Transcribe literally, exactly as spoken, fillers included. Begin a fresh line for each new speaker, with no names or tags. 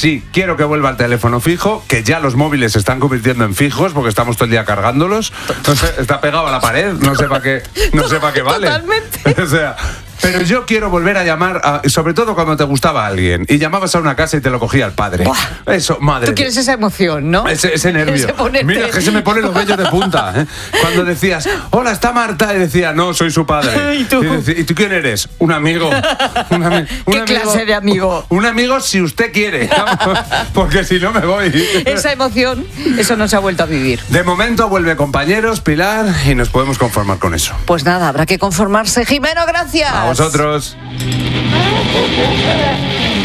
sí, quiero que vuelva al teléfono fijo, que ya los móviles se están convirtiendo en fijos porque estamos todo el día cargándolos. Entonces, está pegado a la pared, no sé para qué, no sé para qué vale.
Totalmente.
O sea, pero yo quiero volver a llamar, a, sobre todo cuando te gustaba alguien y llamabas a una casa y te lo cogía el padre.
Buah.
Eso, madre.
Tú quieres esa emoción, ¿no?
Ese, ese nervio.
Ese ponerte...
Mira, que se me ponen los vellos de punta. ¿eh? Cuando decías, hola, está Marta, y decía, no, soy su padre.
¿Y tú?
Y, decía, ¿y tú quién eres? Un amigo. Un ami- un
¿Qué
amigo,
clase de amigo?
Un amigo si usted quiere, porque si no me voy.
Esa emoción, eso no se ha vuelto a vivir.
De momento vuelve compañeros, Pilar, y nos podemos conformar con eso.
Pues nada, habrá que conformarse. Jimeno, gracias.
A vosotros.